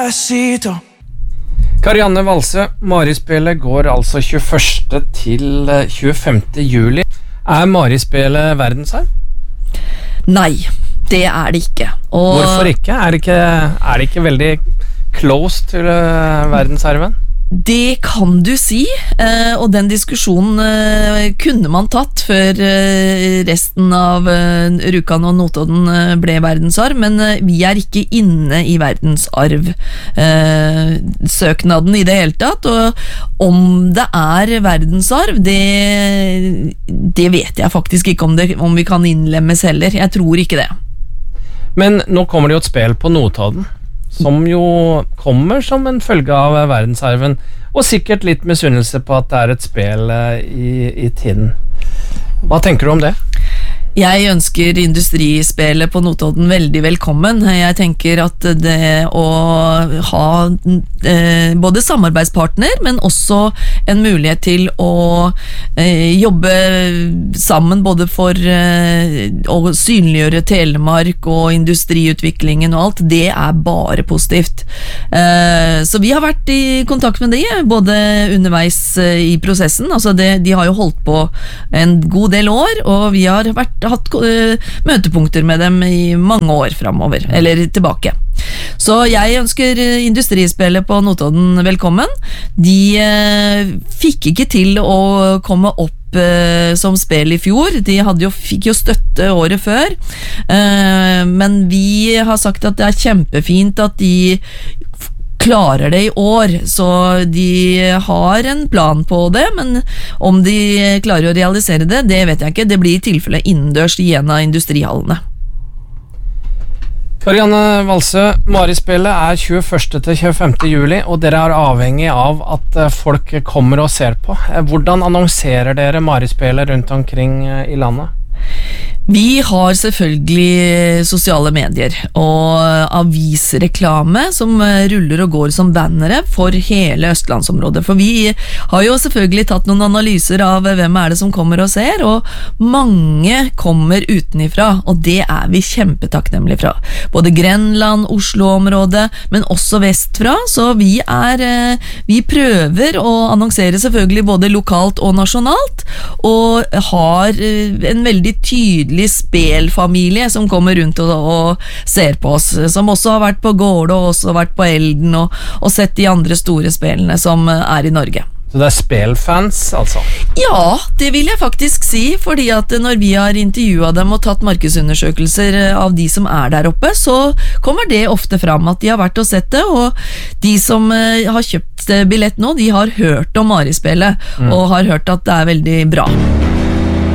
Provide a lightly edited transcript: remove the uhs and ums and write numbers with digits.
Despacito. Karianne Valse, Marispillet går altså 21. til 25. juli. Er Marispillet verdensarv? Nei, det er det ikke. Og hvorfor ikke? Er det ikke veldig close til verdensarven? det kan du si, og den diskusjonen kunne man tatt før resten av Rjukan og Notodden ble verdensarv, men vi er ikke inne i verdensarv-søknaden i det hele tatt, og om det er verdensarv, det vet jeg faktisk ikke om vi kan innlemmes heller. Jeg tror ikke det. Men nå kommer det jo et spill på Notodden, som jo kommer som en følge av verdensarven, og sikkert litt misunnelse på at det er et spill i tiden. Hva tenker du om det? Jeg ønsker industrispillet på Notodden veldig velkommen. Jeg tenker at det å ha både samarbeidspartner, men også en mulighet til å jobbe sammen både for å synliggjøre Telemark og industriutviklingen og alt, det er bare positivt. Så vi har vært i kontakt med de, både underveis i prosessen, altså de har jo holdt på en god del år, og vi har hatt møtepunkter med dem i mange år fremover, eller tilbake. Så jeg ønsker industrispillet på Notodden velkommen. De fikk ikke til å komme opp som spill i fjor. De fikk jo støtte året før, men vi har sagt at det er kjempefint at de klarer det i år, så de har en plan på det, men om de klarer å realisere det, det vet jeg ikke. Det blir i tilfelle innendørs i en av industrihallene. Karianne Valse, Marispillet er 21. til 25. juli, og dere er avhengig av at folk kommer og ser på. Hvordan annonserer dere Marispillet rundt omkring i landet? Vi har selvfølgelig sosiale medier og avisreklame som ruller og går som bannere for hele Østlandsområdet, for vi har jo selvfølgelig tatt noen analyser av hvem er det som kommer og ser, og mange kommer utenifra, og det er vi kjempetakknemlige fra. Både Grenland, Oslo-området, men også vestfra, så vi prøver å annonsere selvfølgelig både lokalt og nasjonalt, og har en veldig tydelig spelfamilie som kommer rundt og ser på oss, som også har vært på Gårde og også vært på Elden og sett de andre store spillene som er i Norge. Så det er spelfans, altså? Ja, det vil jeg faktisk si, fordi at når vi har intervjuet dem og tatt markedsundersøkelser av de som er der oppe, så kommer det ofte fram at de har vært og sett det, og de som har kjøpt billett nå, de har hørt om Marispillet og har hørt at det er veldig bra.